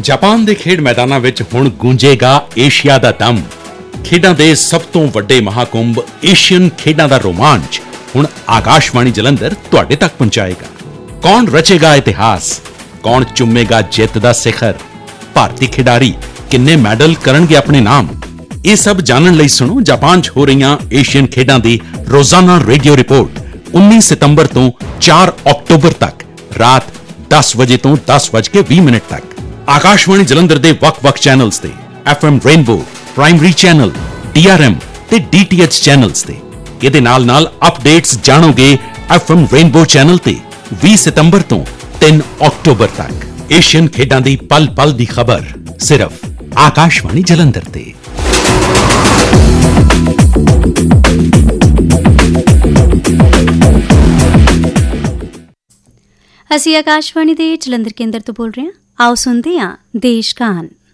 Japan ਦੇ ਖੇਡ ਮੈਦਾਨਾਂ ਵਿੱਚ ਹੁਣ ਗੂੰਜੇਗਾ ਏਸ਼ੀਆ ਦਾ ਦਮ। ਖੇਡਾਂ ਦੇ ਸਭ ਤੋਂ ਵੱਡੇ ਮਹਾਕੁੰਭ ਏਸ਼ੀਅਨ ਖੇਡਾਂ ਦਾ ਰੋਮਾਂਚ ਹੁਣ ਆਕਾਸ਼ਵਾਣੀ ਜਲੰਧਰ ਤੁਹਾਡੇ ਤੱਕ ਪਹੁੰਚਾਏਗਾ। ਕੌਣ ਰਚੇਗਾ ਇਤਿਹਾਸ, ਕੌਣ ਚੁੰਮੇਗਾ ਜਿੱਤ ਦਾ ਸਿਖਰ, ਭਾਰਤੀ ਖਿਡਾਰੀ ਕਿੰਨੇ ਮੈਡਲ ਕਰਨਗੇ ਆਪਣੇ ਨਾਮ, ਇਹ ਸਭ ਜਾਣਨ ਲਈ ਸੁਣੋ ਜਾਪਾਨ 'ਚ ਹੋ ਰਹੀਆਂ ਏਸ਼ੀਅਨ ਖੇਡਾਂ ਦੀ ਰੋਜ਼ਾਨਾ ਰੇਡੀਓ ਰਿਪੋਰਟ 19 ਸਤੰਬਰ ਤੋਂ 4 ਅਕਤੂਬਰ ਤੱਕ ਰਾਤ 10 ਵਜੇ ਤੋਂ 10:20 ਤੱਕ ਆਕਾਸ਼ਵਾਣੀ ਜਲੰਧਰ ਦੇ ਵੱਖ-ਵੱਖ ਚੈਨਲਸ ਤੇ FM rainbow, primary channel, DRM ਤੇ DTH ਚੈਨਲਸ ਤੇ। ਇਹਦੇ ਨਾਲ ਅਪਡੇਟਸ ਜਾਣੋਗੇ FM ਰੇਨਬੋ ਚੈਨਲ ਤੇ 20 ਸਤੰਬਰ ਤੋਂ 3 ਅਕਤੂਬਰ ਤੱਕ। ਏਸ਼ੀਅਨ ਖੇਡਾਂ ਦੀ ਪਲ-ਪਲ ਦੀ ਖਬਰ ਸਿਰਫ ਆਕਾਸ਼ਵਾਣੀ ਜਲੰਧਰ ਤੇ। ਅਸੀਂ ਆਕਾਸ਼ਵਾਣੀ ਦੇ ਜਲੰਧਰ ਕੇਂਦਰ ਤੋਂ ਬੋਲ ਰਹੇ ਹਾਂ। ਆਓ ਸੁਣਦੇ ਹਾਂ ਦੇਸ਼ ਗਾਨ।